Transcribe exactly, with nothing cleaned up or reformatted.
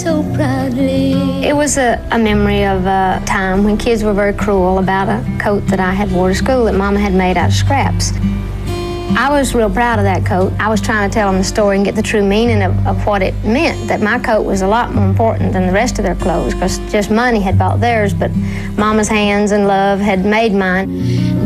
so proudly. It was a, a memory of a time when kids were very cruel about a coat that I had wore to school that Mama had made out of scraps. I was real proud of that coat. I was trying to tell them the story and get the true meaning of, of what it meant, that my coat was a lot more important than the rest of their clothes, because just money had bought theirs, but Mama's hands and love had made mine.